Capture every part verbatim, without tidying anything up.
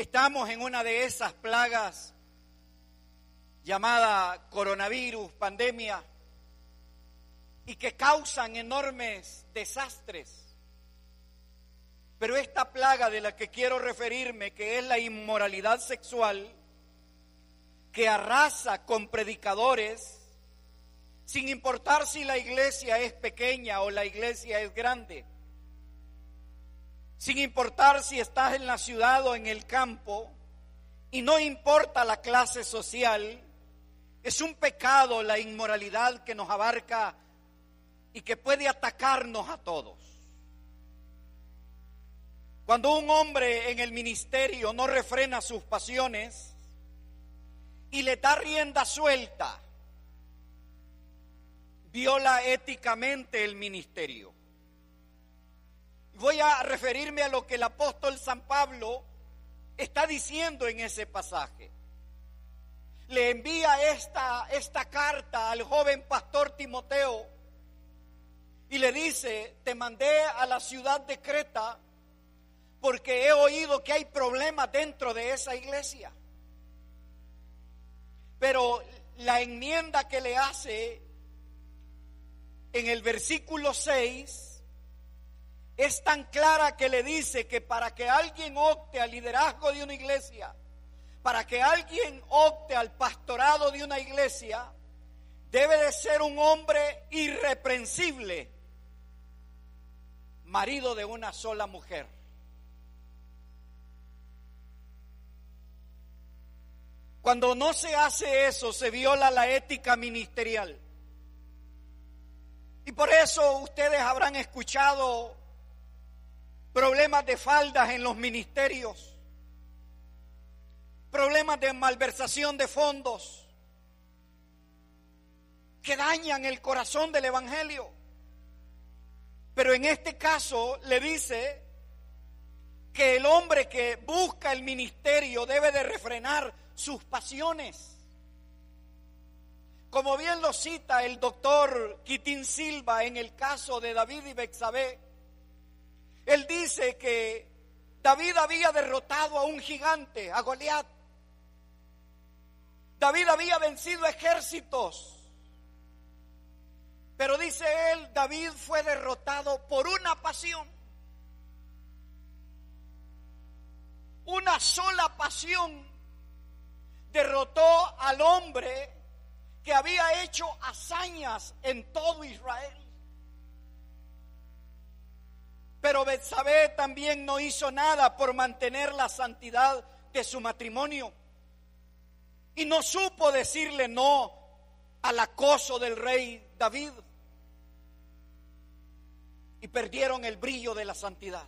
Estamos en una de esas plagas llamada coronavirus, pandemia, y que causan enormes desastres. Pero esta plaga de la que quiero referirme, que es la inmoralidad sexual, que arrasa con predicadores, sin importar si la iglesia es pequeña o la iglesia es grande, sin importar si estás en la ciudad o en el campo, y no importa la clase social, es un pecado la inmoralidad que nos abarca y que puede atacarnos a todos. Cuando un hombre en el ministerio no refrena sus pasiones y le da rienda suelta, viola éticamente el ministerio. Voy a referirme a lo que el apóstol San Pablo está diciendo en ese pasaje. Le envía esta, esta carta al joven pastor Timoteo y le dice: te mandé a la ciudad de Creta porque he oído que hay problemas dentro de esa iglesia. Pero la enmienda que le hace en el versículo seis es tan clara que le dice que para que alguien opte al liderazgo de una iglesia, para que alguien opte al pastorado de una iglesia, debe de ser un hombre irreprensible, marido de una sola mujer. Cuando no se hace eso, se viola la ética ministerial. Y por eso ustedes habrán escuchado problemas de faldas en los ministerios, problemas de malversación de fondos que dañan el corazón del evangelio. Pero en este caso le dice que el hombre que busca el ministerio debe de refrenar sus pasiones. Como bien lo cita el doctor Quitín Silva en el caso de David y Betsabé, él dice que David había derrotado a un gigante, a Goliat. David había vencido ejércitos. Pero dice él, David fue derrotado por una pasión. Una sola pasión derrotó al hombre que había hecho hazañas en todo Israel. Pero Betsabé también no hizo nada por mantener la santidad de su matrimonio. Y no supo decirle no al acoso del rey David. Y perdieron el brillo de la santidad.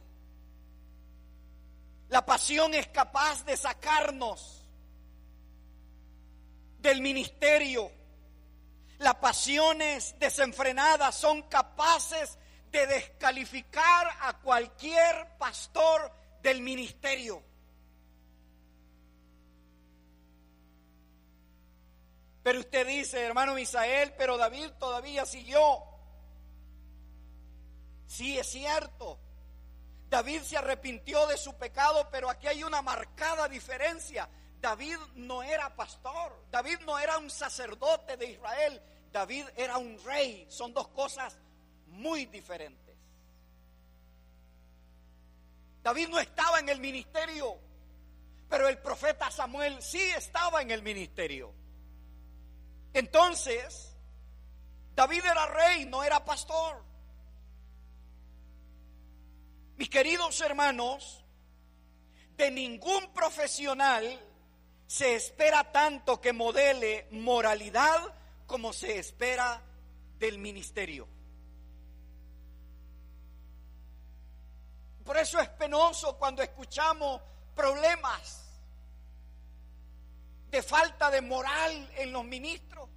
La pasión es capaz de sacarnos del ministerio. Las pasiones desenfrenadas son capaces de descalificar a cualquier pastor del ministerio. Pero usted dice, hermano Misael, pero David todavía siguió. Sí, es cierto. David se arrepintió de su pecado, pero aquí hay una marcada diferencia. David no era pastor, David no era un sacerdote de Israel, David era un rey. Son dos cosas muy diferentes. David no estaba en el ministerio, pero el profeta Samuel sí estaba en el ministerio. Entonces, David era rey, no era pastor. Mis queridos hermanos, de ningún profesional se espera tanto que modele moralidad como se espera del ministerio. Por eso es penoso cuando escuchamos problemas de falta de moral en los ministros.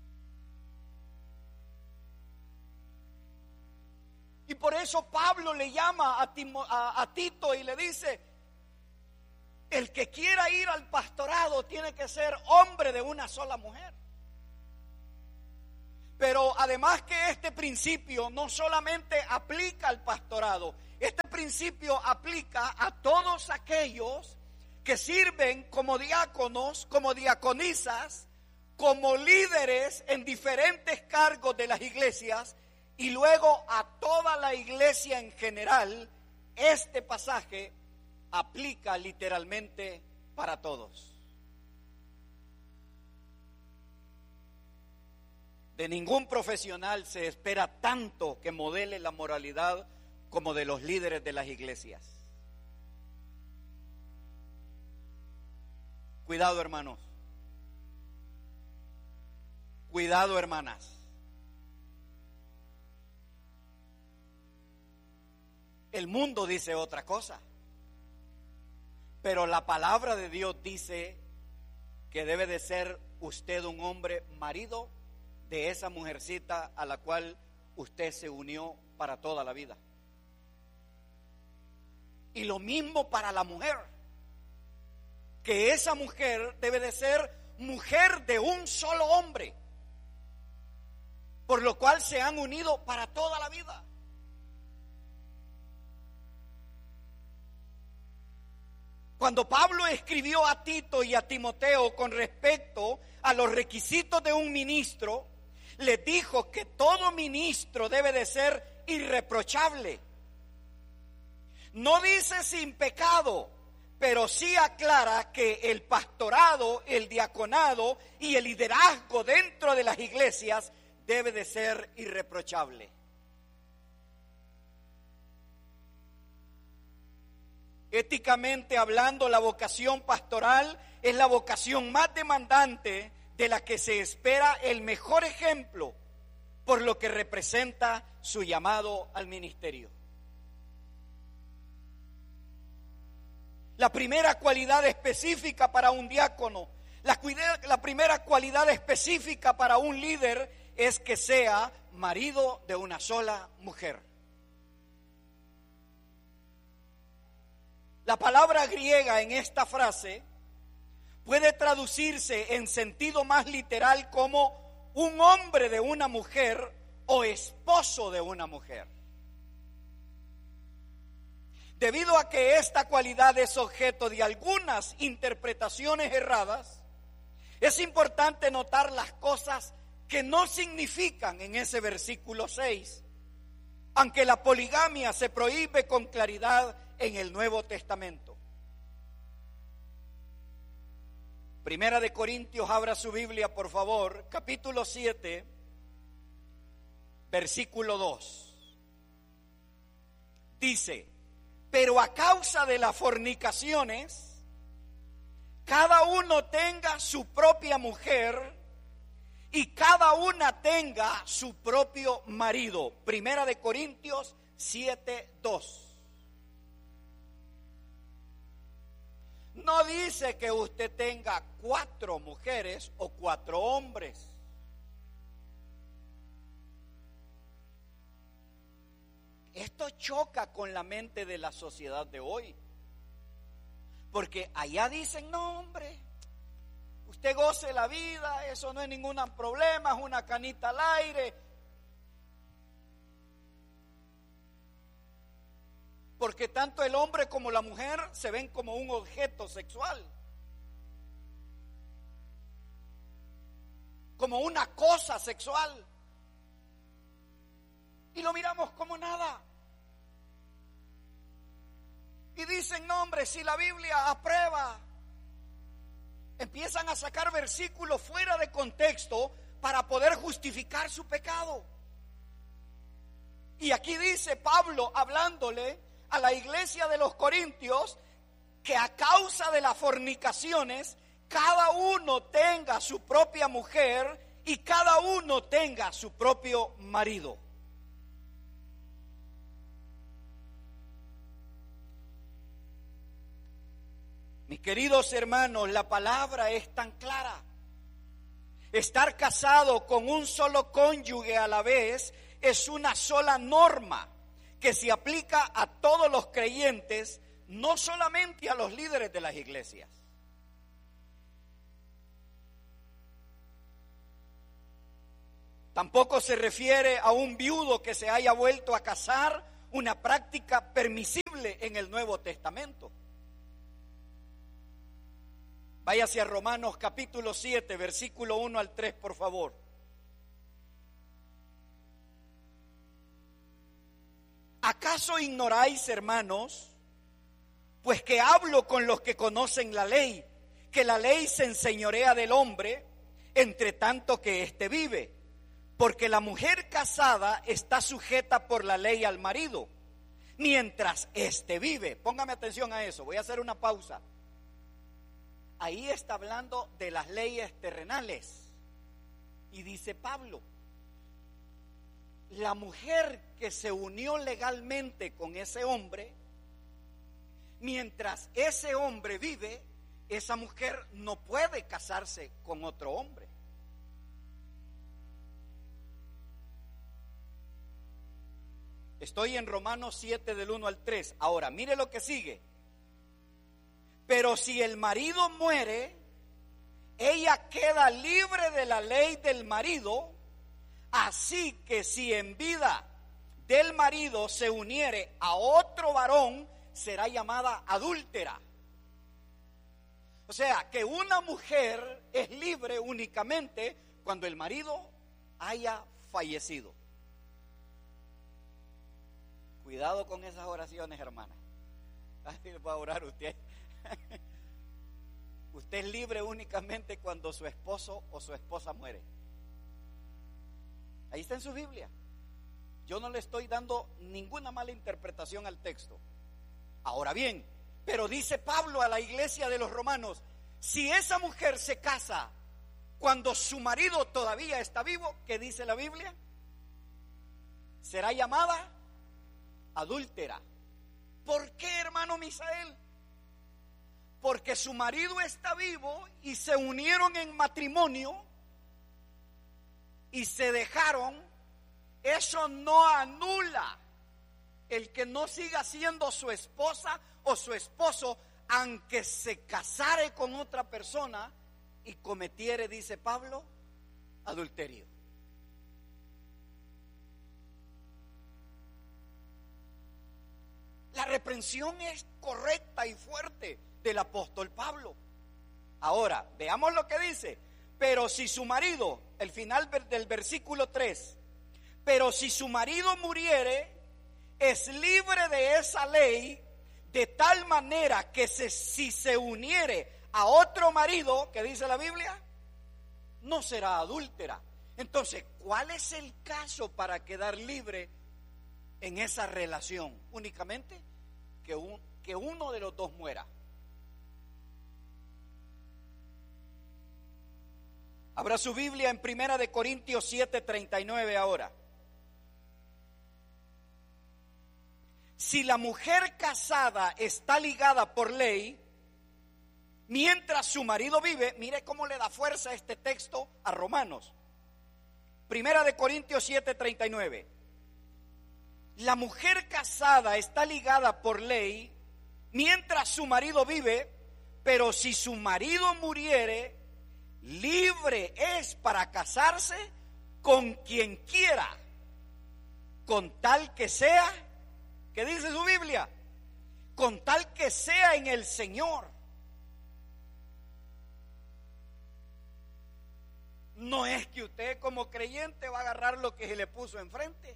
Y por eso Pablo le llama a, Timo, a, a Tito y le dice: el que quiera ir al pastorado tiene que ser hombre de una sola mujer. Pero además que este principio no solamente aplica al pastorado, este principio aplica a todos aquellos que sirven como diáconos, como diaconisas, como líderes en diferentes cargos de las iglesias, y luego a toda la iglesia en general. Este pasaje aplica literalmente para todos. De ningún profesional se espera tanto que modele la moralidad como de los líderes de las iglesias. Cuidado, hermanos. Cuidado, hermanas. El mundo dice otra cosa, pero la palabra de Dios dice que debe de ser usted un hombre marido de esa mujercita a la cual usted se unió para toda la vida. Y lo mismo para la mujer, que esa mujer debe de ser mujer de un solo hombre, por lo cual se han unido para toda la vida. Cuando Pablo escribió a Tito y a Timoteo con respecto a los requisitos de un ministro, les dijo que todo ministro debe de ser irreprochable. No dice sin pecado, pero sí aclara que el pastorado, el diaconado y el liderazgo dentro de las iglesias debe de ser irreprochable. Éticamente hablando, la vocación pastoral es la vocación más demandante, de la que se espera el mejor ejemplo, por lo que representa su llamado al ministerio. La primera cualidad específica para un diácono, la, la primera cualidad específica para un líder es que sea marido de una sola mujer. La palabra griega en esta frase puede traducirse en sentido más literal como un hombre de una mujer o esposo de una mujer. Debido a que esta cualidad es objeto de algunas interpretaciones erradas, es importante notar las cosas que no significan en ese versículo seis, aunque la poligamia se prohíbe con claridad en el Nuevo Testamento. Primera de Corintios, abra su Biblia por favor, capítulo siete, versículo dos. Dice: pero a causa de las fornicaciones, cada uno tenga su propia mujer y cada una tenga su propio marido. Primera de Corintios siete, dos. No dice que usted tenga cuatro mujeres o cuatro hombres. Esto choca con la mente de la sociedad de hoy. Porque allá dicen, no hombre, usted goce la vida, eso no es ningún problema, es una canita al aire. Porque tanto el hombre como la mujer se ven como un objeto sexual, como una cosa sexual, y lo miramos como nada. Y dicen, no hombre, si la Biblia aprueba, empiezan a sacar versículos fuera de contexto para poder justificar su pecado. Y aquí dice Pablo, hablándole a la iglesia de los Corintios, que a causa de las fornicaciones, cada uno tenga su propia mujer y cada uno tenga su propio marido. Mis queridos hermanos, la palabra es tan clara. Estar casado con un solo cónyuge a la vez es una sola norma que se aplica a todos los creyentes, no solamente a los líderes de las iglesias. Tampoco se refiere a un viudo que se haya vuelto a casar, una práctica permisible en el Nuevo Testamento. Váyase a Romanos capítulo siete, versículo uno al tres, por favor. ¿Acaso ignoráis, hermanos, pues que hablo con los que conocen la ley, que la ley se enseñorea del hombre, entre tanto que éste vive? Porque la mujer casada está sujeta por la ley al marido, mientras éste vive. Póngame atención a eso, voy a hacer una pausa. Ahí está hablando de las leyes terrenales. Y dice Pablo, la mujer que se unió legalmente con ese hombre, mientras ese hombre vive, esa mujer no puede casarse con otro hombre. Estoy en Romanos siete del uno al tres. Ahora, mire lo que sigue. Pero si el marido muere, ella queda libre de la ley del marido, así que si en vida del marido se uniere a otro varón, será llamada adúltera. O sea, que una mujer es libre únicamente cuando el marido haya fallecido. Cuidado con esas oraciones, hermana. Así va a orar usted. Usted es libre únicamente cuando su esposo o su esposa muere. Ahí está en su Biblia. Yo no le estoy dando ninguna mala interpretación al texto. Ahora bien, pero dice Pablo a la iglesia de los romanos, si esa mujer se casa cuando su marido todavía está vivo, ¿qué dice la Biblia? Será llamada adúltera. ¿Por qué, hermano Misael? Porque su marido está vivo y se unieron en matrimonio y se dejaron. Eso no anula el que no siga siendo su esposa o su esposo, aunque se casare con otra persona y cometiere, dice Pablo, adulterio. La reprensión es correcta y fuerte del apóstol Pablo. Ahora, veamos lo que dice. Pero si su marido, el final del versículo tres, pero si su marido muriere, es libre de esa ley, de tal manera que se, si se uniere a otro marido, que dice la Biblia, no será adúltera. Entonces, ¿cuál es el caso para quedar libre en esa relación? Únicamente que, un, que uno de los dos muera. Abra su Biblia en Primera de Corintios siete, treinta y nueve ahora. Si la mujer casada está ligada por ley, mientras su marido vive, mire cómo le da fuerza este texto a Romanos. Primera de Corintios siete, treinta y nueve. La mujer casada está ligada por ley mientras su marido vive, pero si su marido muriere, libre es para casarse con quien quiera, con tal que sea, ¿qué dice su Biblia? Con tal que sea en el Señor. No es que usted como creyente va a agarrar lo que se le puso enfrente.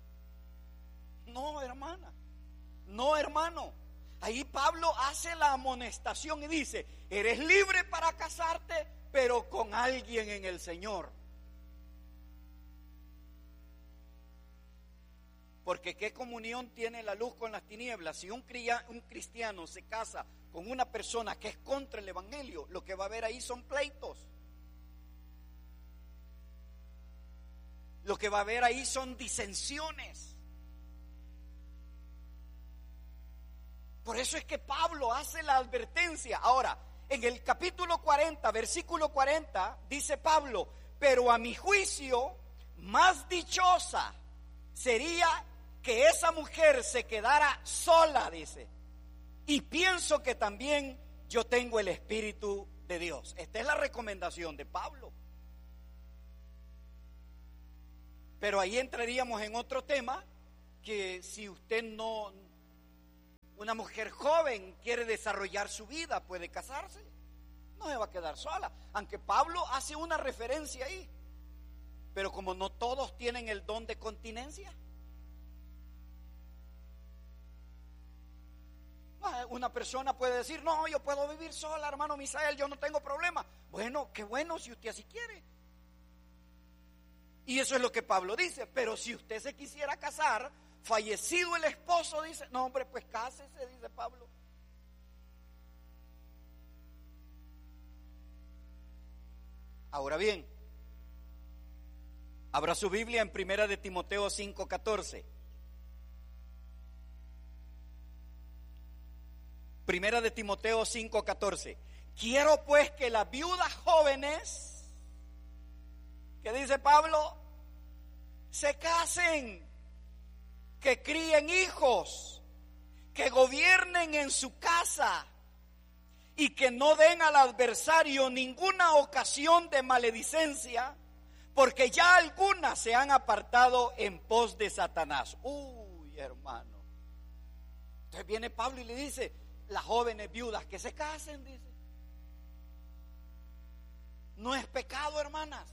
No, hermana, no, hermano. Ahí Pablo hace la amonestación y dice, eres libre para casarte, pero con alguien en el Señor. Porque ¿qué comunión tiene la luz con las tinieblas? Si un cristiano se casa con una persona que es contra el evangelio, lo que va a haber ahí son pleitos. Lo que va a haber ahí son disensiones. Por eso es que Pablo hace la advertencia. Ahora, en el capítulo cuarenta, versículo cuarenta, dice Pablo, pero a mi juicio, más dichosa sería que esa mujer se quedara sola, dice. Y pienso que también yo tengo el Espíritu de Dios. Esta es la recomendación de Pablo. Pero ahí entraríamos en otro tema, que si usted no, una mujer joven quiere desarrollar su vida, puede casarse. no se va a quedar sola. Aunque Pablo hace una referencia ahí. Pero como no todos tienen el don de continencia. Una persona puede decir, no, yo puedo vivir sola, hermano Misael, yo no tengo problema. Bueno, qué bueno si usted así quiere. Y eso es lo que Pablo dice. Pero si usted se quisiera casar, fallecido el esposo, dice, no hombre, pues cásese, dice Pablo. Ahora bien, abra su Biblia en Primera de Timoteo cinco catorce. Primera de Timoteo cinco catorce. Quiero pues que las viudas jóvenes, ¿qué dice Pablo? Se casen, que críen hijos, que gobiernen en su casa y que no den al adversario ninguna ocasión de maledicencia, porque ya algunas se han apartado en pos de Satanás. Uy, hermano. Entonces viene Pablo y le dice, las jóvenes viudas que se casen, dice. No es pecado, hermanas.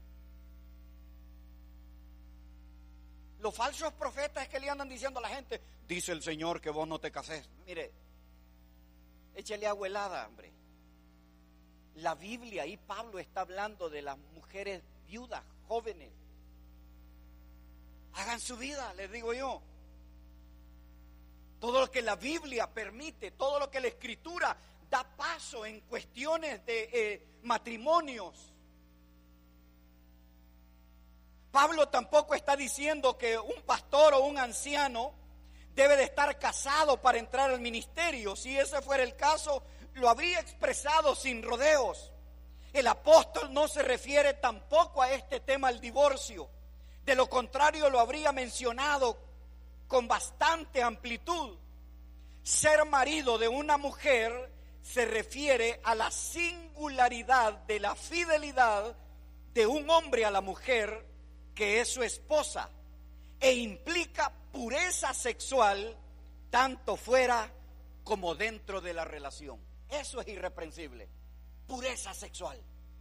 Los falsos profetas es que le andan diciendo a la gente, dice el Señor que vos no te cases. Mire, échale agua helada, hombre. La Biblia, ahí Pablo está hablando de las mujeres viudas, jóvenes. Hagan su vida, les digo yo. Todo lo que la Biblia permite, todo lo que la Escritura da paso en cuestiones de eh, matrimonios. Pablo tampoco está diciendo que un pastor o un anciano debe de estar casado para entrar al ministerio. Si ese fuera el caso, lo habría expresado sin rodeos. El apóstol no se refiere tampoco a este tema, al divorcio. De lo contrario, lo habría mencionado con bastante amplitud. Ser marido de una mujer se refiere a la singularidad de la fidelidad de un hombre a la mujer que es su esposa, e implica pureza sexual tanto fuera como dentro de la relación. Eso es irreprensible, pureza sexual.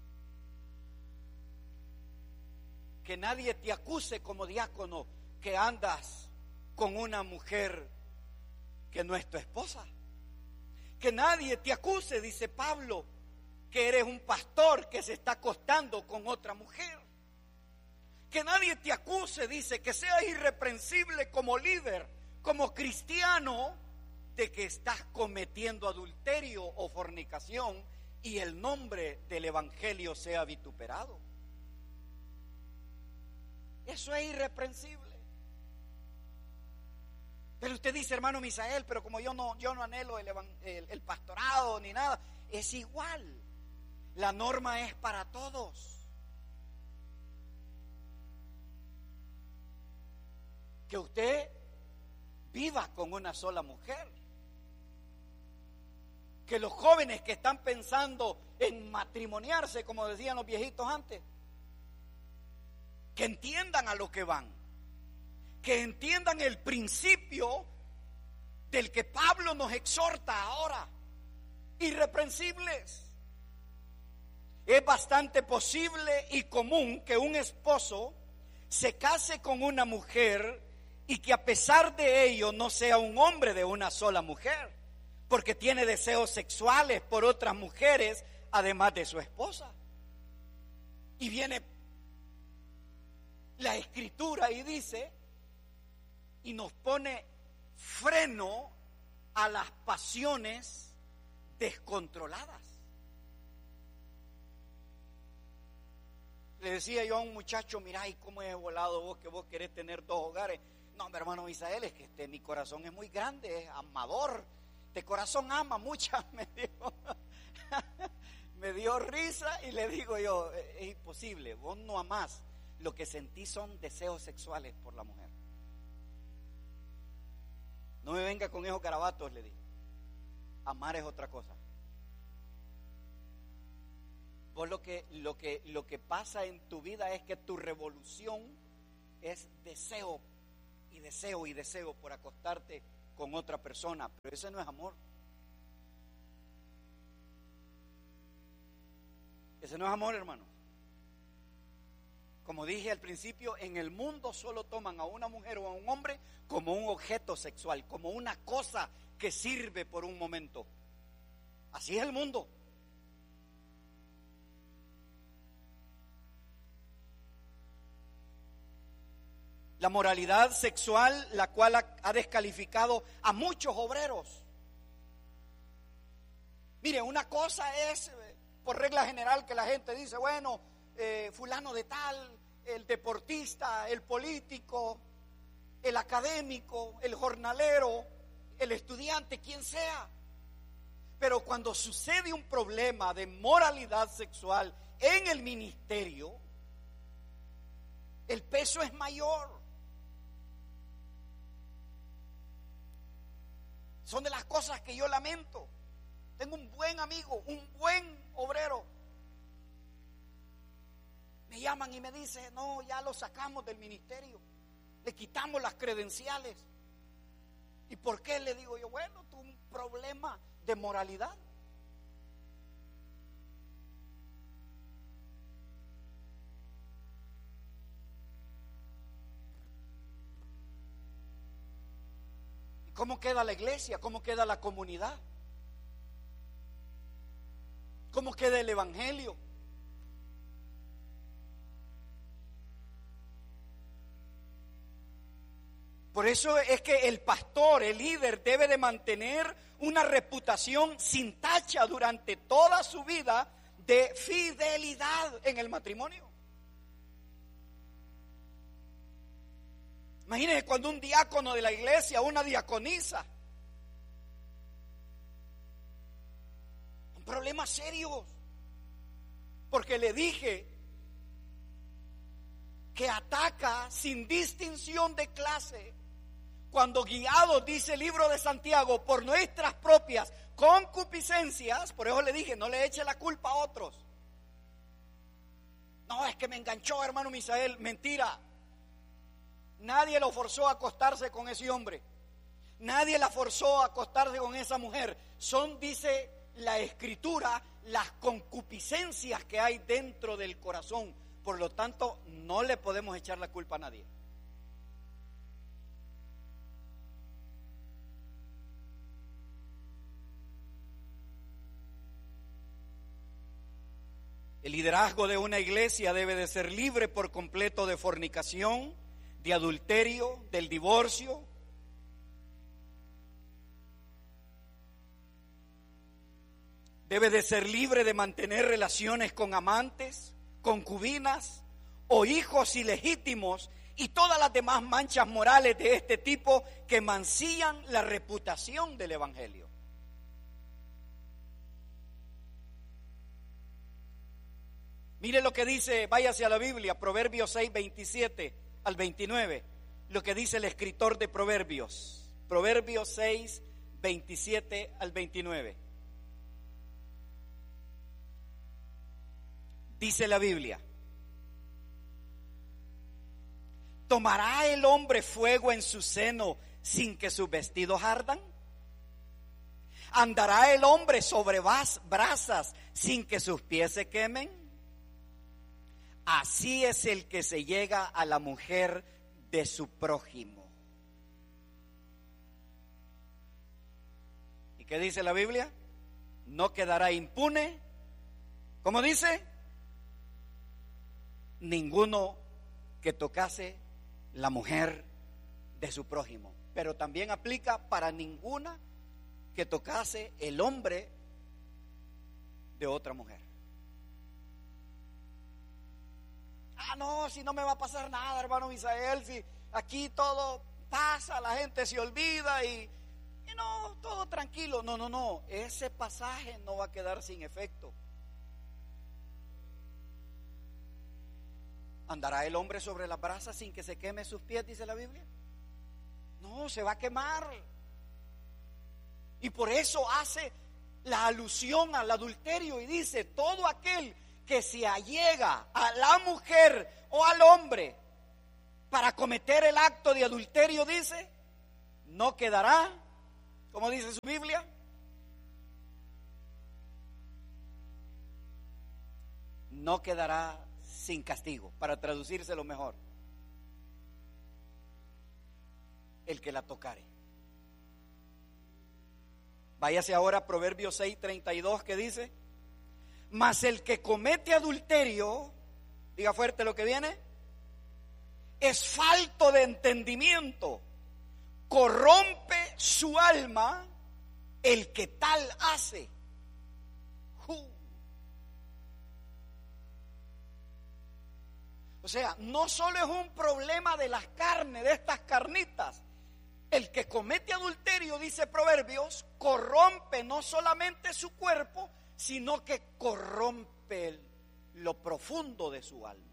Que nadie te acuse como diácono que andas con una mujer que no es tu esposa. Que nadie te acuse, dice Pablo, que eres un pastor que se está acostando con otra mujer. Que nadie te acuse, dice, que seas irreprensible como líder, como cristiano, de que estás cometiendo adulterio o fornicación y el nombre del evangelio sea vituperado. Eso es irreprensible. Pero usted dice, hermano Misael, pero como yo no, yo no anhelo el, el, el pastorado ni nada, es igual. La norma es para todos. Que usted viva con una sola mujer. Que los jóvenes que están pensando en matrimoniarse, como decían los viejitos antes, que entiendan a lo que van. Que entiendan el principio del que Pablo nos exhorta ahora. Irreprensibles. Es bastante posible y común que un esposo se case con una mujer y que a pesar de ello no sea un hombre de una sola mujer, porque tiene deseos sexuales por otras mujeres además de su esposa. Y viene la Escritura y dice, y nos pone freno a las pasiones descontroladas. Le decía yo a un muchacho, mirá, ¿y cómo es volado vos que vos querés tener dos hogares? No, mi hermano Misael, es que este, mi corazón es muy grande, es amador. Este corazón ama mucho, me dio, me dio risa y le digo yo, es imposible, vos no amás. Lo que sentís son deseos sexuales por la mujer. No me venga con esos garabatos, le dije. Amar es otra cosa. Vos lo que, lo que, lo que pasa en tu vida es que tu revolución es deseo y deseo y deseo por acostarte con otra persona, pero ese no es amor. Ese no es amor, hermano. Como dije al principio, en el mundo solo toman a una mujer o a un hombre como un objeto sexual, como una cosa que sirve por un momento. Así es el mundo. La moralidad sexual, la cual ha, ha descalificado a muchos obreros. Mire, una cosa es, por regla general, que la gente dice, bueno, eh, fulano de tal, el deportista, el político, el académico, el jornalero, el estudiante, quien sea. Pero cuando sucede un problema de moralidad sexual en el ministerio, el peso es mayor. Son de las cosas que yo lamento. Tengo un buen amigo, un buen obrero. Me llaman y me dicen, no, ya lo sacamos del ministerio. Le quitamos las credenciales. ¿Y por qué? Le digo yo, bueno, tú un problema de moralidad. ¿Y cómo queda la iglesia? ¿Cómo queda la comunidad? ¿Cómo queda el evangelio? Por eso es que el pastor, el líder, debe de mantener una reputación sin tacha durante toda su vida de fidelidad en el matrimonio. Imagínense cuando un diácono de la iglesia, una diaconisa, un problema serio, porque le dije que ataca sin distinción de clase, cuando guiados, dice el libro de Santiago, por nuestras propias concupiscencias. Por eso le dije, no le eche la culpa a otros. No, es que me enganchó, hermano Misael. Mentira. Nadie lo forzó a acostarse con ese hombre. Nadie la forzó a acostarse con esa mujer. Son, dice la Escritura, las concupiscencias que hay dentro del corazón. Por lo tanto, no le podemos echar la culpa a nadie. El liderazgo de una iglesia debe de ser libre por completo de fornicación, de adulterio, del divorcio. Debe de ser libre de mantener relaciones con amantes, concubinas o hijos ilegítimos y todas las demás manchas morales de este tipo que mancillan la reputación del evangelio. Mire lo que dice, váyase a la Biblia, Proverbios seis, veintisiete al veintinueve, lo que dice el escritor de Proverbios, Proverbios seis, veintisiete al veintinueve. Dice la Biblia: ¿tomará el hombre fuego en su seno sin que sus vestidos ardan? ¿Andará el hombre sobre brasas sin que sus pies se quemen? Así es el que se llega a la mujer de su prójimo. ¿Y qué dice la Biblia? No quedará impune, ¿cómo dice? Ninguno que tocase la mujer de su prójimo. Pero también aplica para ninguna que tocase el hombre de otra mujer. Ah, no, si no me va a pasar nada, hermano Misael, si aquí todo pasa, la gente se olvida y, y no, todo tranquilo. No, no, no, ese pasaje no va a quedar sin efecto. ¿Andará el hombre sobre la brasa sin que se queme sus pies, dice la Biblia? No, se va a quemar. Y por eso hace la alusión al adulterio y dice, todo aquel que se allega a la mujer o al hombre para cometer el acto de adulterio, dice, no quedará, como dice su Biblia, no quedará sin castigo. Para traducírselo mejor, el que la tocare. Váyase ahora a Proverbios seis treinta y dos, que dice: mas el que comete adulterio, diga fuerte lo que viene, es falto de entendimiento, corrompe su alma el que tal hace. Uh. O sea, no solo es un problema de las carnes, de estas carnitas. El que comete adulterio, dice Proverbios, corrompe no solamente su cuerpo, sino que corrompe el, lo profundo de su alma.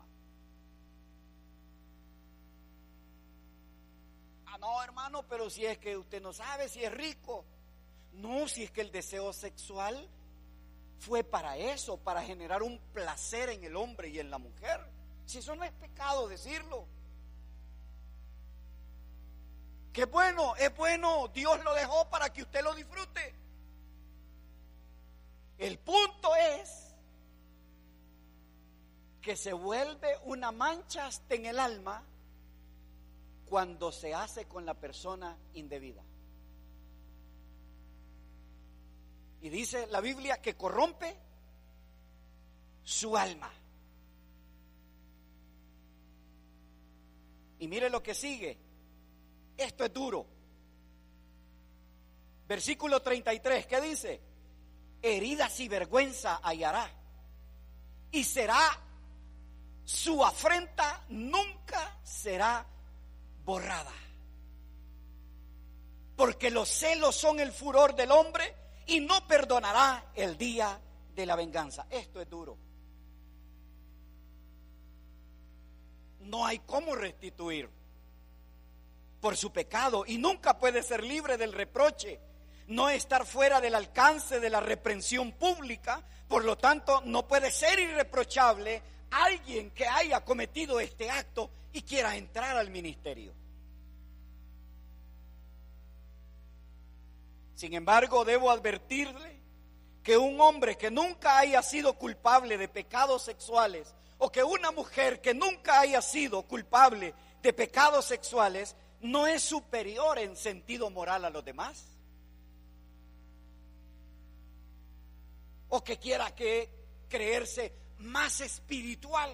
Ah, no, hermano, pero si es que usted no sabe si es rico. No, si es que el deseo sexual fue para eso, para generar un placer en el hombre y en la mujer. Si eso no es pecado decirlo. Que bueno, es bueno, Dios lo dejó para que usted lo disfrute. El punto es que se vuelve una mancha hasta en el alma cuando se hace con la persona indebida. Y dice la Biblia que corrompe su alma. Y mire lo que sigue. Esto es duro. Versículo treinta y tres, ¿qué dice? Heridas y vergüenza hallará, y será su afrenta, nunca será borrada. Porque los celos son el furor del hombre, y no perdonará el día de la venganza. Esto es duro. No hay cómo restituir por su pecado, y nunca puede ser libre del reproche, no estar fuera del alcance de la reprensión pública. Por lo tanto, no puede ser irreprochable alguien que haya cometido este acto y quiera entrar al ministerio. Sin embargo, debo advertirle que un hombre que nunca haya sido culpable de pecados sexuales, o que una mujer que nunca haya sido culpable de pecados sexuales, no es superior en sentido moral a los demás. O que quiera que creerse más espiritual.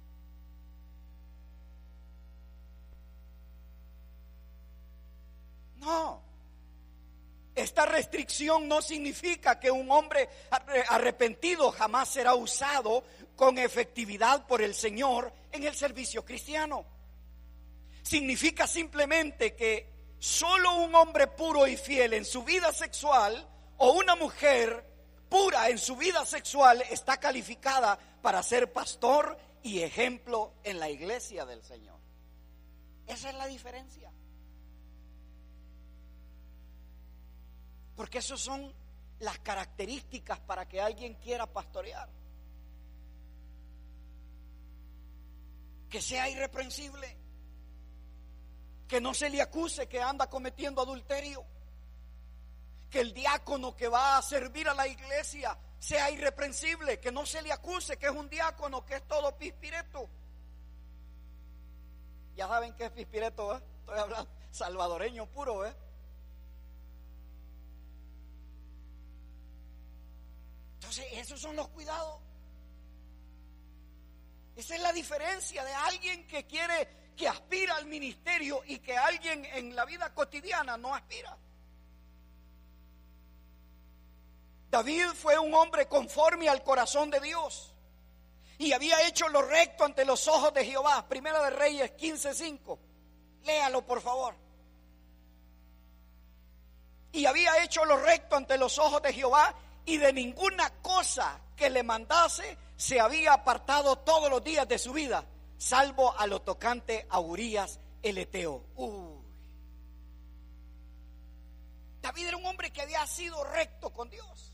No. Esta restricción no significa que un hombre arrepentido jamás será usado con efectividad por el Señor en el servicio cristiano. Significa simplemente que solo un hombre puro y fiel en su vida sexual, o una mujer pura en su vida sexual, está calificada para ser pastor y ejemplo en la iglesia del Señor. Esa es la diferencia. Porque esas son las características para que alguien quiera pastorear. Que sea irreprensible, que no se le acuse que anda cometiendo adulterio, que el diácono que va a servir a la iglesia sea irreprensible, que no se le acuse que es un diácono que es todo pispireto. Ya saben que es pispireto, ¿eh? Estoy hablando salvadoreño puro, ¿eh? Entonces, esos son los cuidados. Esa es la diferencia de alguien que quiere, que aspira al ministerio, y que alguien en la vida cotidiana no aspira. David fue un hombre conforme al corazón de Dios y había hecho lo recto ante los ojos de Jehová. Primera de Reyes quince cinco. Léalo, por favor. Y había hecho lo recto ante los ojos de Jehová, y de ninguna cosa que le mandase se había apartado todos los días de su vida, salvo a lo tocante a Urías el Eteo. Uy. David era un hombre que había sido recto con Dios,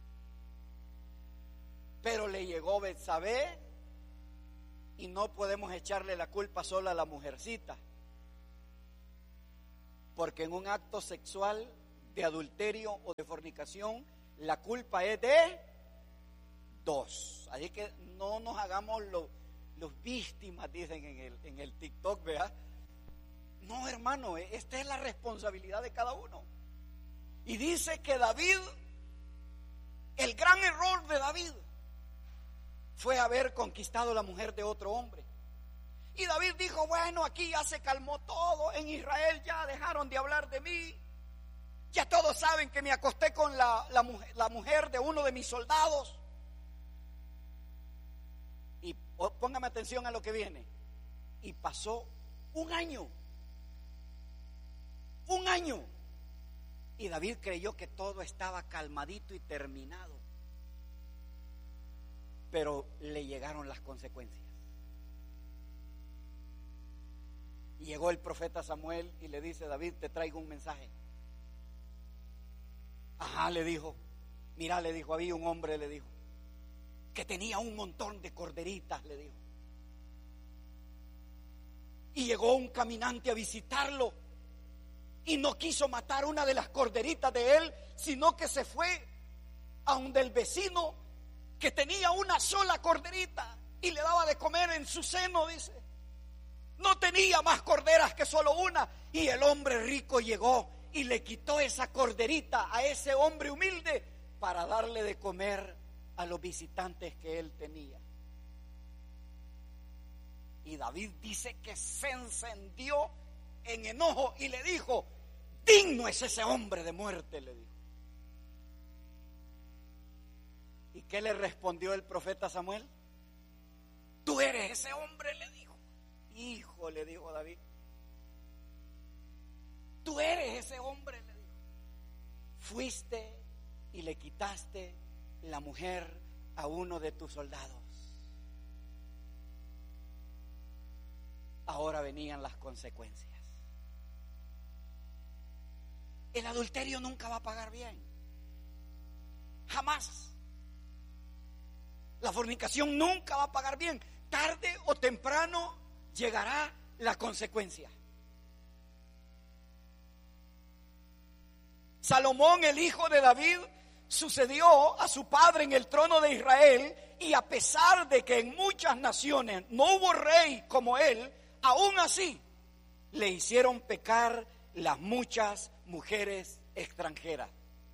pero le llegó Betsabé, y no podemos echarle la culpa solo a la mujercita, porque en un acto sexual de adulterio o de fornicación, la culpa es de dos. Así que no nos hagamos los, los víctimas, dicen en el, en el TikTok, ¿verdad? No, hermano, esta es la responsabilidad de cada uno. Y dice que David, el gran error de David fue haber conquistado la mujer de otro hombre. Y David dijo, bueno, aquí ya se calmó todo, en Israel ya dejaron de hablar de mí, ya todos saben que me acosté con la, la, mujer, la mujer de uno de mis soldados. Y póngame atención a lo que viene. Y pasó un año, un año, y David creyó que todo estaba calmadito y terminado, pero le llegaron las consecuencias. Y llegó el profeta Samuel y le dice, David, te traigo un mensaje. Ajá, le dijo. Mira, le dijo, había un hombre, le dijo, que tenía un montón de corderitas, le dijo. Y llegó un caminante a visitarlo y no quiso matar una de las corderitas de él, sino que se fue a donde el vecino que tenía una sola corderita y le daba de comer en su seno, dice. No tenía más corderas que solo una. Y el hombre rico llegó y le quitó esa corderita a ese hombre humilde para darle de comer a los visitantes que él tenía. Y David dice que se encendió en enojo y le dijo, digno es ese hombre de muerte, le dijo. ¿Y qué le respondió el profeta Samuel? Tú eres ese hombre, le dijo. Hijo, le dijo David, tú eres ese hombre, le dijo. Fuiste y le quitaste la mujer a uno de tus soldados. Ahora venían las consecuencias. El adulterio nunca va a pagar bien, jamás. La fornicación nunca va a pagar bien. Tarde o temprano llegará la consecuencia. Salomón, el hijo de David, sucedió a su padre en el trono de Israel, y a pesar de que en muchas naciones no hubo rey como él, aún así le hicieron pecar las muchas mujeres extranjeras.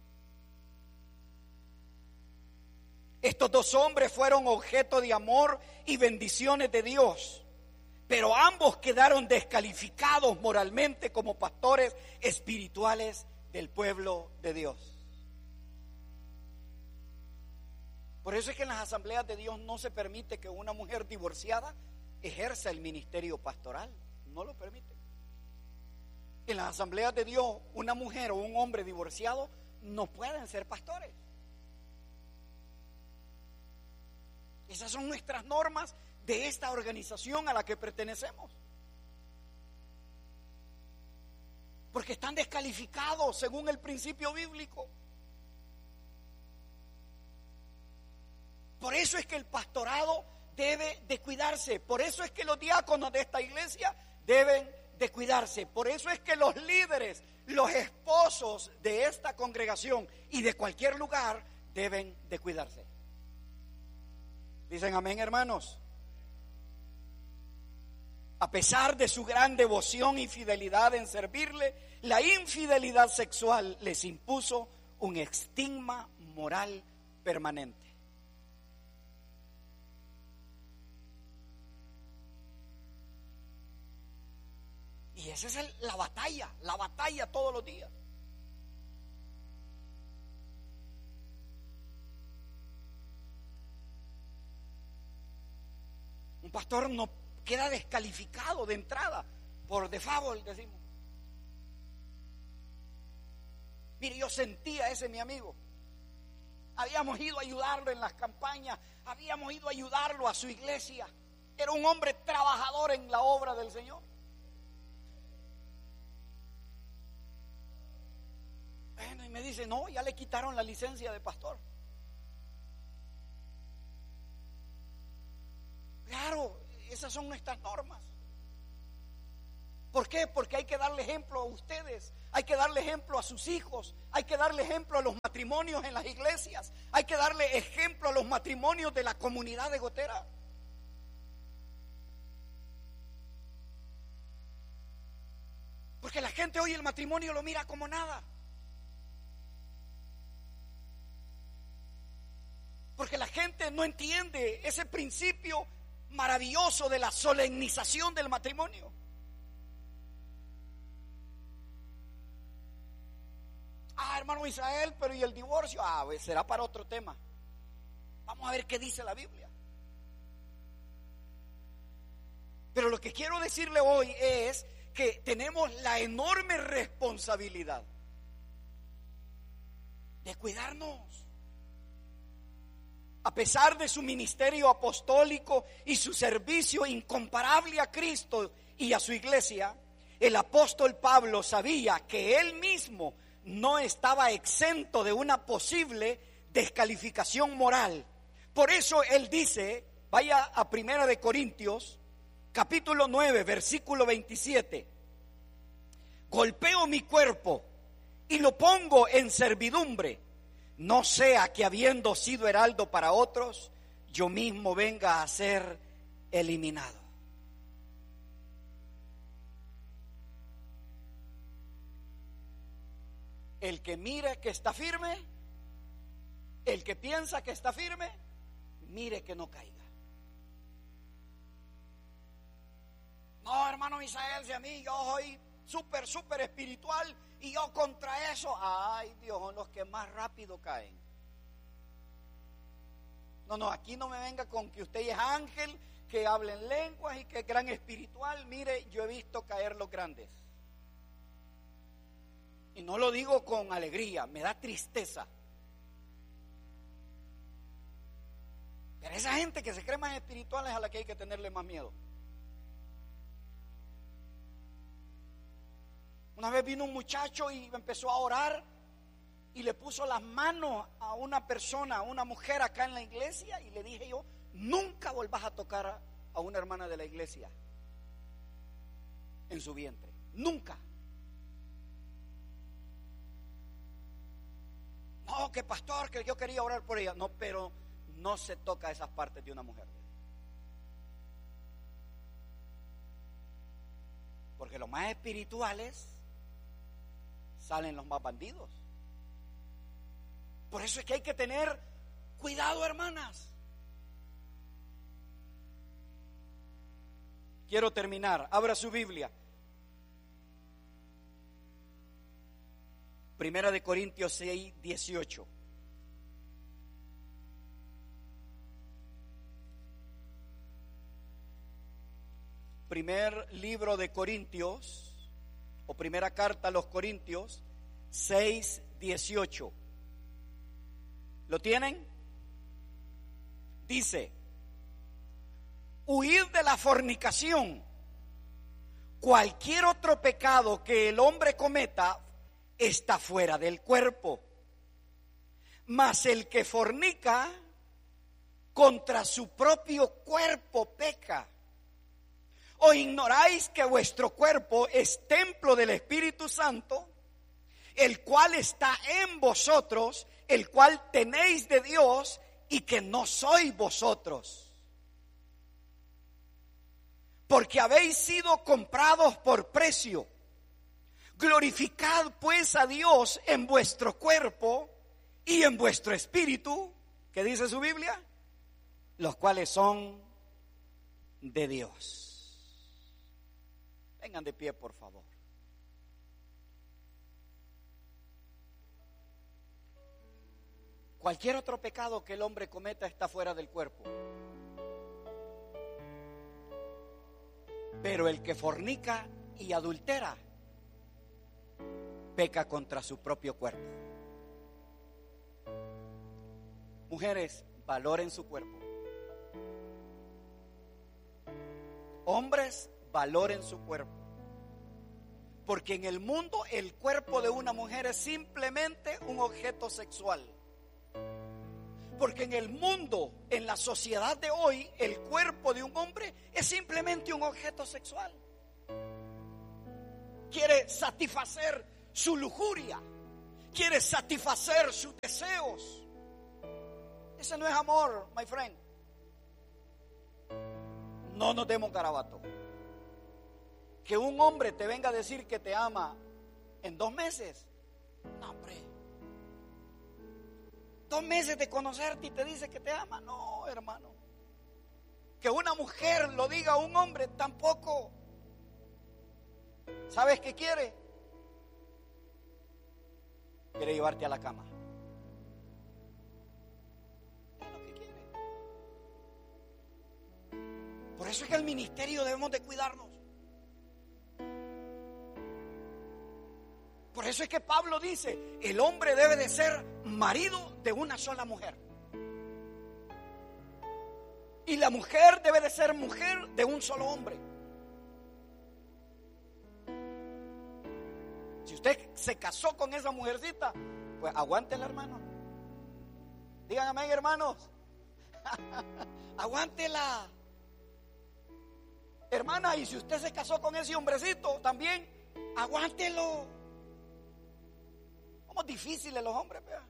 Estos dos hombres fueron objeto de amor y bendiciones de Dios, pero ambos quedaron descalificados moralmente como pastores espirituales del pueblo de Dios. Por eso es que en las asambleas de Dios no se permite que una mujer divorciada ejerza el ministerio pastoral. No lo permite. En las asambleas de Dios, una mujer o un hombre divorciado no pueden ser pastores. Esas son nuestras normas de esta organización a la que pertenecemos. Porque están descalificados según el principio bíblico. Por eso es que el pastorado debe de cuidarse. Por eso es que los diáconos de esta iglesia deben de cuidarse. Por eso es que los líderes, los esposos de esta congregación y de cualquier lugar deben de cuidarse. Dicen amén, hermanos. A pesar de su gran devoción y fidelidad en servirle, la infidelidad sexual les impuso un estigma moral permanente. Y esa es el, la batalla, la batalla todos los días. Un pastor no queda descalificado de entrada por default, decimos. Mire, yo sentía a ese mi amigo. Habíamos ido a ayudarlo en las campañas, habíamos ido a ayudarlo a su iglesia. Era un hombre trabajador en la obra del Señor. Bueno, y me dice, no, ya le quitaron la licencia de pastor. Claro, esas son nuestras normas. ¿Por qué? Porque hay que darle ejemplo a ustedes, hay que darle ejemplo a sus hijos, hay que darle ejemplo a los matrimonios en las iglesias, hay que darle ejemplo a los matrimonios de la comunidad de Gotera. Porque la gente hoy el matrimonio lo mira como nada. Porque la gente no entiende ese principio maravilloso de la solemnización del matrimonio. Ah, hermano Israel, pero ¿y el divorcio? Ah, pues será para otro tema. Vamos a ver qué dice la Biblia. Pero lo que quiero decirle hoy es que tenemos la enorme responsabilidad de cuidarnos. A pesar de su ministerio apostólico y su servicio incomparable a Cristo y a su iglesia, el apóstol Pablo sabía que él mismo no estaba exento de una posible descalificación moral. Por eso él dice, vaya a Primera de Corintios, capítulo nueve, versículo veintisiete. Golpeo mi cuerpo y lo pongo en servidumbre, no sea que habiendo sido heraldo para otros, yo mismo venga a ser eliminado. El que mire que está firme, el que piensa que está firme, mire que no caiga. No, hermano Misael, si a mí yo soy súper, súper espiritual y yo contra eso, ay Dios, son los que más rápido caen. No, no, aquí no me venga con que usted es ángel, que habla en lenguas y que es gran espiritual. Mire, yo he visto caer los grandes. Y no lo digo con alegría, me da tristeza. Pero esa gente que se cree más espiritual es a la que hay que tenerle más miedo. Una vez vino un muchacho y empezó a orar y le puso las manos a una persona, a una mujer acá en la iglesia, y le dije yo, nunca volvás a tocar a, a una hermana de la iglesia en su vientre, nunca. No, que pastor, que yo quería orar por ella. No, pero no se toca esas partes de una mujer. Porque los más espirituales salen los más bandidos. Por eso es que hay que tener cuidado, hermanas. Quiero terminar. Abra su Biblia. Primera de Corintios seis, dieciocho. Primer libro de Corintios, o primera carta a los Corintios, seis, dieciocho. ¿Lo tienen? Dice, huid de la fornicación. Cualquier otro pecado que el hombre cometa está fuera del cuerpo, mas el que fornica contra su propio cuerpo peca. ¿O ignoráis que vuestro cuerpo es templo del Espíritu Santo, el cual está en vosotros, el cual tenéis de Dios, y que no sois vosotros? Porque habéis sido comprados por precio. Glorificad pues a Dios en vuestro cuerpo y en vuestro espíritu, ¿qué dice su Biblia? Los cuales son de Dios. Vengan de pie, por favor. Cualquier otro pecado que el hombre cometa está fuera del cuerpo. Pero el que fornica y adultera peca contra su propio cuerpo. Mujeres, valoren su cuerpo. Hombres, valoren su cuerpo. Porque en el mundo el cuerpo de una mujer es simplemente un objeto sexual. Porque en el mundo, en la sociedad de hoy, el cuerpo de un hombre es simplemente un objeto sexual. quiere satisfacer su lujuria, quiere satisfacer sus deseos. Ese no es amor, my friend. No nos demos garabato. Que un hombre te venga a decir que te ama en dos meses. No, hombre. Dos meses de conocerte y te dice que te ama. No, hermano. Que una mujer lo diga a un hombre, tampoco. ¿Sabes qué quiere? Quiere llevarte a la cama. Es lo que quiere. Por eso es que el ministerio debemos de cuidarnos. Por eso es que Pablo dice, el hombre debe de ser marido de una sola mujer. Y la mujer debe de ser mujer de un solo hombre. Si usted se casó con esa mujercita, pues aguántela, hermano. Díganme, hermanos. Aguántela. Hermana, y si usted se casó con ese hombrecito, también aguántelo. Somos difíciles los hombres, vea.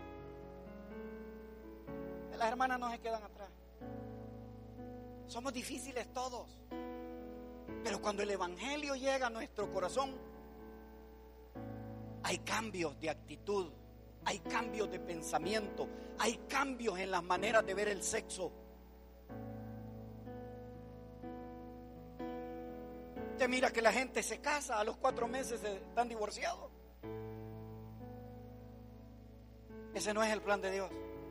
Las hermanas no se quedan atrás. Somos difíciles todos. Pero cuando el evangelio llega a nuestro corazón, hay cambios de actitud, hay cambios de pensamiento, hay cambios en las maneras de ver el sexo. Usted mira que la gente se casa, a los cuatro meses están divorciados. Ese no es el plan de Dios.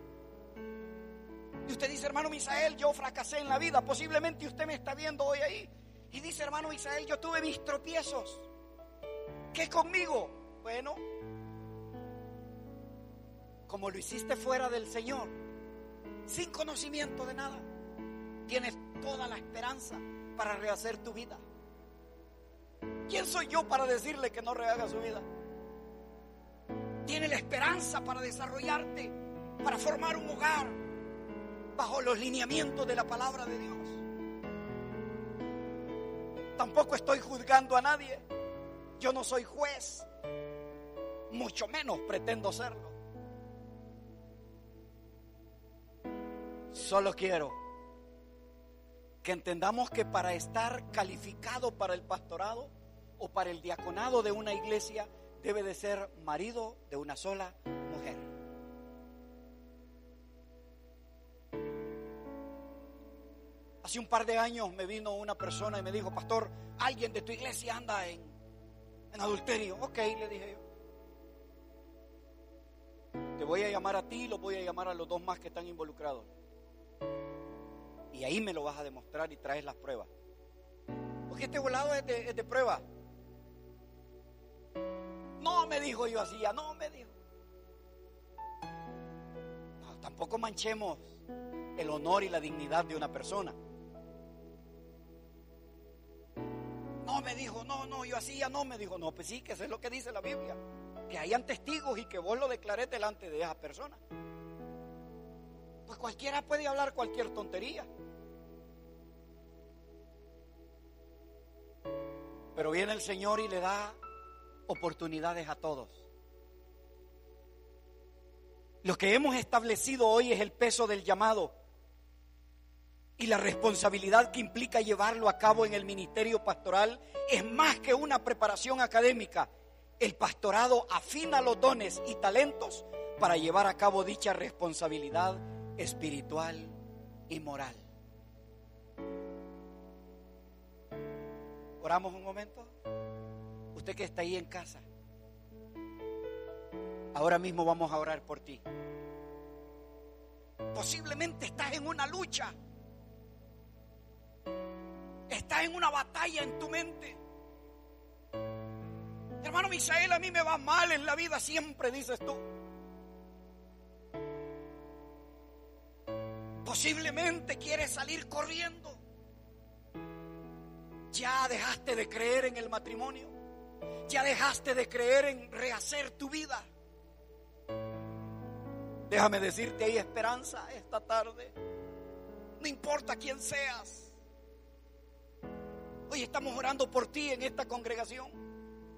Y usted dice, hermano Misael, yo fracasé en la vida. Posiblemente usted me está viendo hoy ahí y dice, hermano Misael, yo tuve mis tropiezos. ¿Qué conmigo? Bueno, como lo hiciste fuera del Señor, sin conocimiento de nada, tienes toda la esperanza para rehacer tu vida. ¿Quién soy yo para decirle que no rehaga su vida? Tiene la esperanza para desarrollarte, para formar un hogar bajo los lineamientos de la palabra de Dios. Tampoco estoy juzgando a nadie. Yo no soy juez, mucho menos pretendo serlo. Solo quiero que entendamos que para estar calificado para el pastorado o para el diaconado de una iglesia, debe de ser marido de una sola mujer. Hace un par de años me vino una persona y me dijo, pastor, alguien de tu iglesia anda en, en adulterio. Ok, le dije yo. Te voy a llamar a ti y los voy a llamar a los dos más que están involucrados. Y ahí me lo vas a demostrar y traes las pruebas. Porque este volado es de, es de prueba. No, me dijo, yo hacía, no, me dijo. No, tampoco manchemos el honor y la dignidad de una persona. No, me dijo, no, no, yo hacía, no, me dijo, no, pues sí, que eso es lo que dice la Biblia. Que hayan testigos y que vos lo declares delante de esa persona. Pues cualquiera puede hablar cualquier tontería. Pero viene el Señor y le da oportunidades a todos. Lo que hemos establecido hoy es el peso del llamado y la responsabilidad que implica llevarlo a cabo en el ministerio pastoral. Es más que una preparación académica. El pastorado afina los dones y talentos para llevar a cabo dicha responsabilidad espiritual y moral. Oramos un momento. Usted que está ahí en casa, ahora mismo vamos a orar por ti. Posiblemente estás en una lucha, estás en una batalla en tu mente. Hermano Misael, a mí me va mal en la vida siempre, dices tú. Posiblemente quieres salir corriendo. Ya dejaste de creer en el matrimonio. Ya dejaste de creer en rehacer tu vida. Déjame decirte, hay esperanza esta tarde. No importa quién seas. Hoy estamos orando por ti en esta congregación.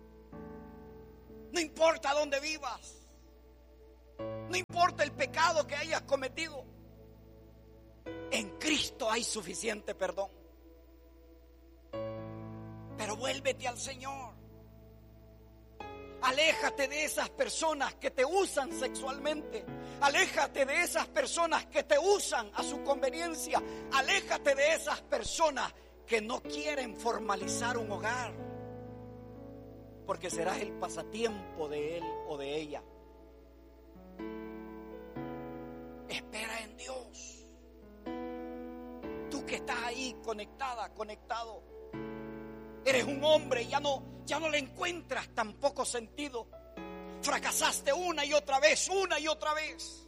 No importa dónde vivas. No importa el pecado que hayas cometido. En Cristo hay suficiente perdón. Pero vuélvete al Señor. Aléjate de esas personas que te usan sexualmente. Aléjate de esas personas que te usan a su conveniencia. Aléjate de esas personas que no quieren formalizar un hogar, porque serás el pasatiempo de él o de ella. Espera en Dios. Tú que estás ahí conectada, conectado, eres un hombre y ya no, ya no le encuentras tampoco sentido. Fracasaste una y otra vez, una y otra vez.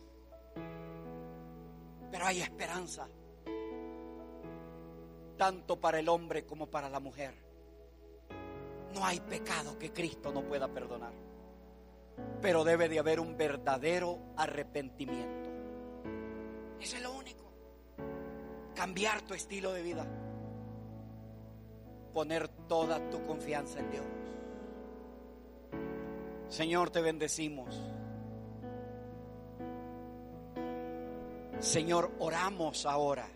Pero hay esperanza, tanto para el hombre como para la mujer. No hay pecado que Cristo no pueda perdonar, pero debe de haber un verdadero arrepentimiento. Eso es lo único. Cambiar tu estilo de vida. Poner toda tu confianza en Dios. Señor, te bendecimos. Señor, oramos ahora,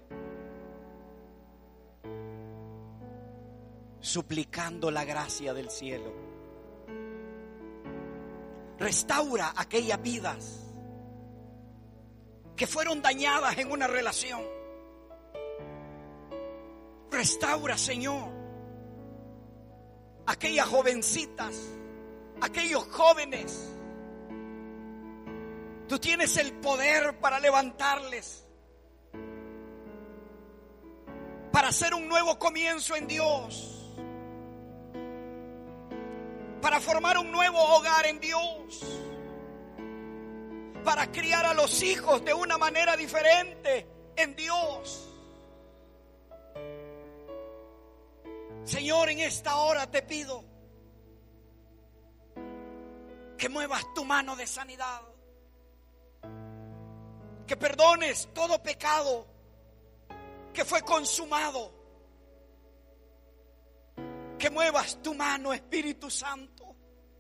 suplicando la gracia del cielo. Restaura aquellas vidas que fueron dañadas en una relación. Restaura, Señor, aquellas jovencitas, aquellos jóvenes. Tú tienes el poder para levantarles, para hacer un nuevo comienzo en Dios, para formar un nuevo hogar en Dios, para criar a los hijos de una manera diferente en Dios. Señor, en esta hora te pido que muevas tu mano de sanidad, que perdones todo pecado que fue consumado, que muevas tu mano, Espíritu Santo,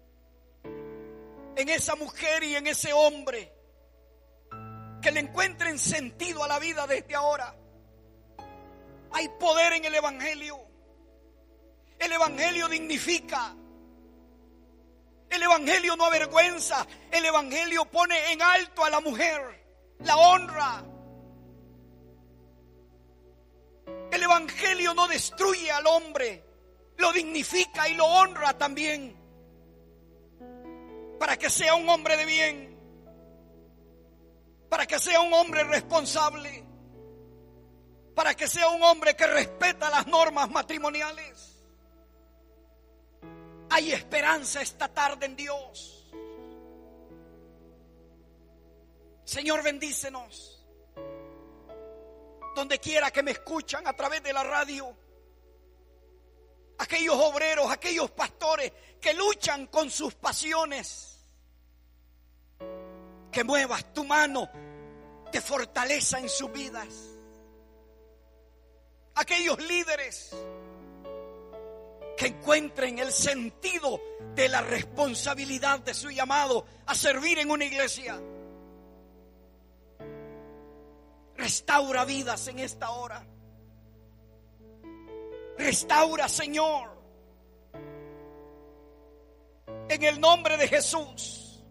en esa mujer y en ese hombre, que le encuentren sentido a la vida desde ahora. Hay poder en el Evangelio. El Evangelio dignifica. El Evangelio no avergüenza. El Evangelio pone en alto a la mujer, la honra. El Evangelio no destruye al hombre, lo dignifica y lo honra también, para que sea un hombre de bien, para que sea un hombre responsable, para que sea un hombre que respeta las normas matrimoniales. Hay esperanza esta tarde en Dios. Señor, bendícenos. Donde quiera que me escuchan a través de la radio, aquellos obreros, aquellos pastores que luchan con sus pasiones, que muevas tu mano de fortaleza en sus vidas. Aquellos líderes que encuentren el sentido de la responsabilidad de su llamado a servir en una iglesia. Restaura vidas en esta hora. Restaura, Señor, en el nombre de Jesús.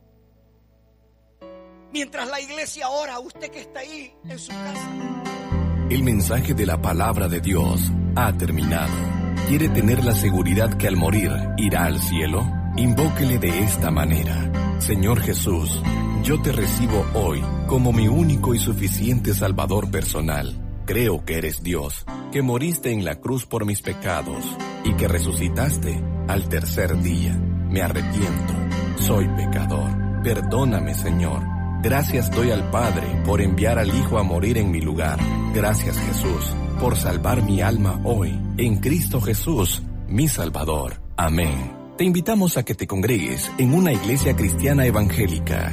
Mientras la iglesia ora, usted que está ahí en su casa. El mensaje de la palabra de Dios ha terminado. ¿Quiere tener la seguridad que al morir irá al cielo? Invóquele de esta manera: Señor Jesús, yo te recibo hoy como mi único y suficiente Salvador personal. Creo que eres Dios, que moriste en la cruz por mis pecados y que resucitaste al tercer día. Me arrepiento, soy pecador. Perdóname, Señor. Gracias doy al Padre por enviar al Hijo a morir en mi lugar. Gracias, Jesús, por salvar mi alma hoy, en Cristo Jesús, mi Salvador. Amén. Te invitamos a que te congregues en una iglesia cristiana evangélica.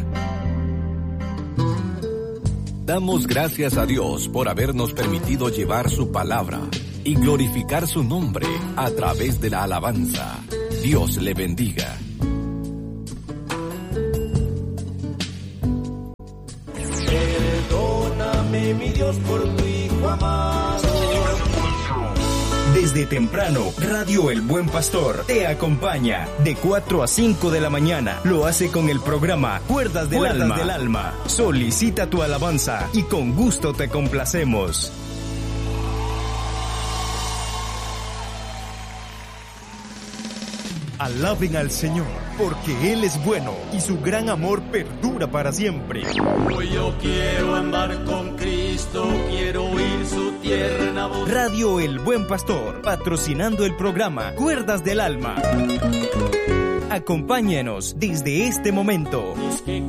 Damos gracias a Dios por habernos permitido llevar su palabra y glorificar su nombre a través de la alabanza. Dios le bendiga. Dios, por tu Hijo amado. Desde temprano, Radio El Buen Pastor te acompaña de cuatro a cinco de la mañana. Lo hace con el programa Cuerdas del, Cuerdas Alma. del Alma. Solicita tu alabanza y con gusto te complacemos. Alaben al Señor, porque Él es bueno y su gran amor perdura para siempre. Hoy yo quiero andar con Cristo, quiero oír su tierna voz. Radio El Buen Pastor, patrocinando el programa Cuerdas del Alma. Acompáñenos desde este momento.